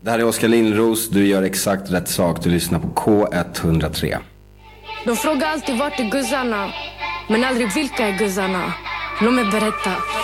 Det här är Oskar Lindros, du gör exakt rätt sak, du lyssnar på K103. De frågar alltid vart är guzzarna, men aldrig vilka är guzzarna. Låt mig berätta.